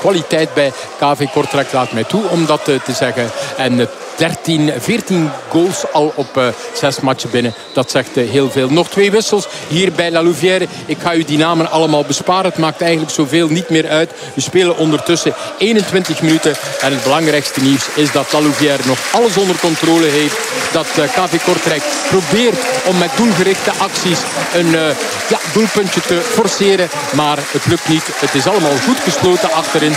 kwaliteit bij KV Kortrijk, laat mij toe om dat te zeggen. En 14 goals al op 6 matchen binnen. Dat zegt heel veel. Nog 2 wissels hier bij La Louvière. Ik ga u die namen allemaal besparen. Het maakt eigenlijk zoveel niet meer uit. We spelen ondertussen 21 minuten. En het belangrijkste nieuws is dat La Louvière nog alles onder controle heeft. Dat KV Kortrijk probeert om met doelgerichte acties een doelpuntje te forceren. Maar het lukt niet. Het is allemaal goed gesloten achterin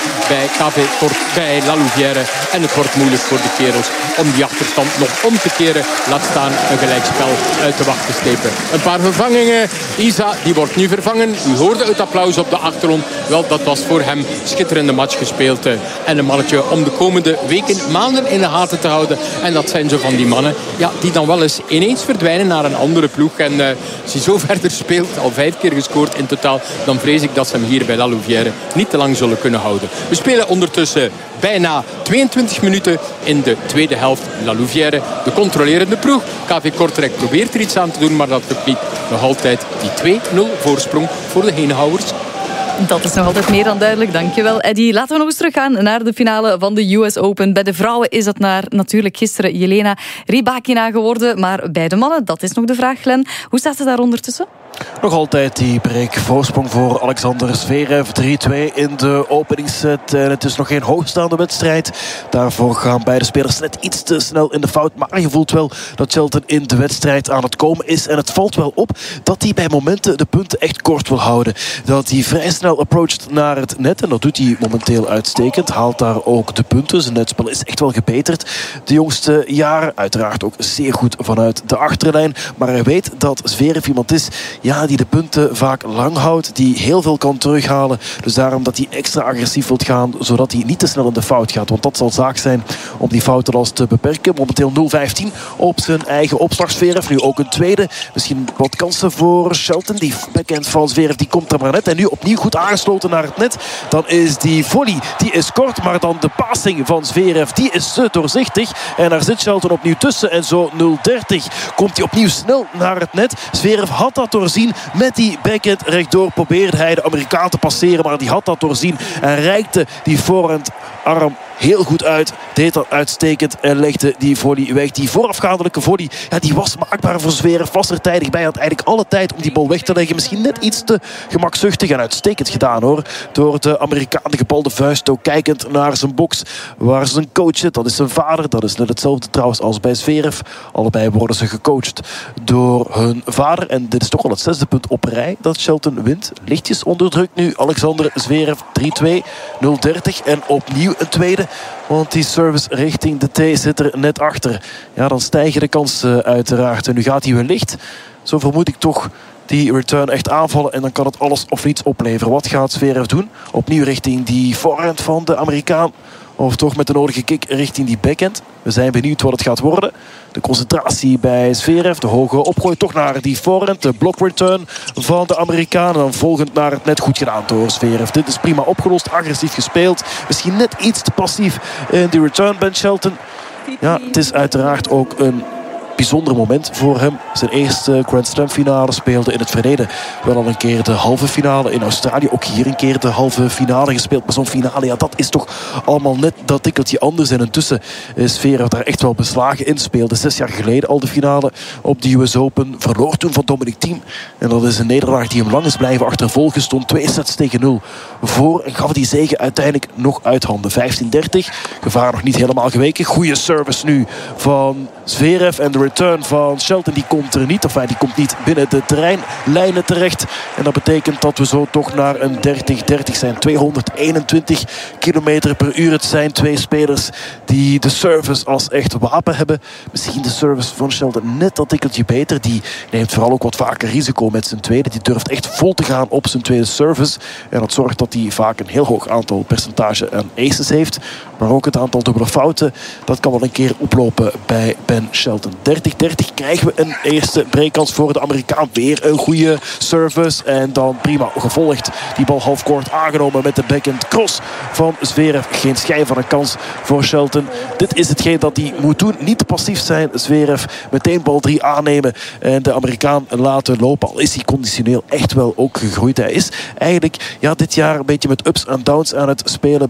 bij La Louvière. En het wordt moeilijk voor de kerels om die achterstand nog om te keren. Laat staan een gelijkspel uit de wacht te slepen. Een paar vervangingen. Isa, die wordt nu vervangen. U hoorde het applaus op de achtergrond. Wel, dat was voor hem schitterende match gespeeld. En een mannetje om de komende weken, maanden in de gaten te houden. En dat zijn zo van die mannen die dan wel eens ineens verdwijnen naar een andere ploeg. En als hij zo verder speelt, al 5 keer gescoord in totaal, dan vrees ik dat ze hem hier bij La Louvière niet te lang zullen kunnen houden. We spelen ondertussen bijna 22 minuten in de tweede helft. La Louvière, de controlerende ploeg. KV Kortrijk probeert er iets aan te doen, maar dat lukt niet. Nog altijd die 2-0 voorsprong voor de Henenhouwers. Dat is nog altijd meer dan duidelijk. Dankjewel, Eddy. Laten we nog eens teruggaan naar de finale van de US Open. Bij de vrouwen is dat natuurlijk gisteren Jelena Rybakina geworden. Maar bij de mannen, dat is nog de vraag, Glenn. Hoe staat het daar ondertussen? Nog altijd die break-voorsprong voor Alexander Zverev. 3-2 in de openingsset. En het is nog geen hoogstaande wedstrijd. Daarvoor gaan beide spelers net iets te snel in de fout. Maar je voelt wel dat Shelton in de wedstrijd aan het komen is. En het valt wel op dat hij bij momenten de punten echt kort wil houden. Dat hij vrij snel approacht naar het net. En dat doet hij momenteel uitstekend. Haalt daar ook de punten. Zijn netspel is echt wel gebeterd de jongste jaren. Uiteraard ook zeer goed vanuit de achterlijn. Maar hij weet dat Zverev iemand is die de punten vaak lang houdt, die heel veel kan terughalen. Dus daarom dat hij extra agressief wilt gaan, zodat hij niet te snel in de fout gaat. Want dat zal zaak zijn om die foutenlast te beperken. Momenteel 0-15 op zijn eigen opslag. Zverev nu ook een tweede. Misschien wat kansen voor Shelton. Die backhand van Zverev, die komt er maar net. En nu opnieuw goed aangesloten naar het net. Dan is die volley, die is kort. Maar dan de passing van Zverev, die is doorzichtig. En daar zit Shelton opnieuw tussen. En zo 0-30 komt hij opnieuw snel naar het net. Zverev had dat doorzien. Met die backhand rechtdoor probeerde hij de Amerikaan te passeren. Maar die had dat doorzien. En reikte die voorhandarm heel goed uit. Deed dat uitstekend en legde die volley weg. Die voorafgaandelijke volley, die was maakbaar voor Zverev. Was er tijdig bij. Had eigenlijk alle tijd om die bal weg te leggen. Misschien net iets te gemakzuchtig. En uitstekend gedaan hoor. Door de Amerikaan, de gebalde vuist. Ook kijkend naar zijn box. Waar zijn coach zit. Dat is zijn vader. Dat is net hetzelfde trouwens als bij Zverev. Allebei worden ze gecoacht door hun vader. En dit is toch al het 6e punt op rij dat Shelton wint. Lichtjes onder druk nu. Alexander Zverev 3-2. 0-30. En opnieuw een tweede. Want die service richting de T zit er net achter. Ja, dan stijgen de kansen uiteraard. En nu gaat hij wellicht, zo vermoed ik toch, die return echt aanvallen. En dan kan het alles of niets opleveren. Wat gaat Zverev doen? Opnieuw richting die voorhand van de Amerikaan. Of toch met de nodige kick richting die backhand. We zijn benieuwd wat het gaat worden. De concentratie bij Zverev. De hoge opgooi toch naar die voorhand. De block return van de Amerikaan. En dan volgend naar het net goed gedaan door Zverev. Dit is prima opgelost. Agressief gespeeld. Misschien net iets te passief in die return bij Shelton. Ja, het is uiteraard ook een bijzonder moment voor hem. Zijn eerste Grand Slam finale speelde in het verleden wel al een keer de halve finale in Australië. Ook hier een keer de halve finale gespeeld. Maar zo'n finale, dat is toch allemaal net dat tikkeltje anders. En intussen is Zverev daar echt wel beslagen in. Speelde 6 jaar geleden al de finale op de US Open. Verloor toen van Dominic Thiem. En dat is een nederlaag die hem lang is blijven achtervolgen. Stond 2 sets tegen 0 voor. En gaf die zege uiteindelijk nog uit handen. 15-30. Gevaar nog niet helemaal geweken. Goeie service nu van Zverev. En de return van Shelton, die komt er niet. Of die komt niet binnen de terreinlijnen terecht. En dat betekent dat we zo toch naar een 30-30 zijn. 221 km per uur. Het zijn 2 spelers die de service als echt wapen hebben. Misschien de service van Shelton net dat tikkeltje beter. Die neemt vooral ook wat vaker risico met zijn tweede. Die durft echt vol te gaan op zijn tweede service. En dat zorgt dat hij vaak een heel hoog aantal percentage aan aces heeft. Maar ook het aantal dubbele fouten, dat kan wel een keer oplopen bij Ben Shelton. 30-30 krijgen we een eerste breakkans voor de Amerikaan. Weer een goede service. En dan prima gevolgd. Die bal halfcourt aangenomen met de backhand cross van Zverev. Geen schijn van een kans voor Shelton. Dit is hetgeen dat hij moet doen. Niet te passief zijn. Zverev meteen bal 3 aannemen. En de Amerikaan laten lopen. Al is hij conditioneel echt wel ook gegroeid. Hij is eigenlijk dit jaar een beetje met ups en downs aan het spelen.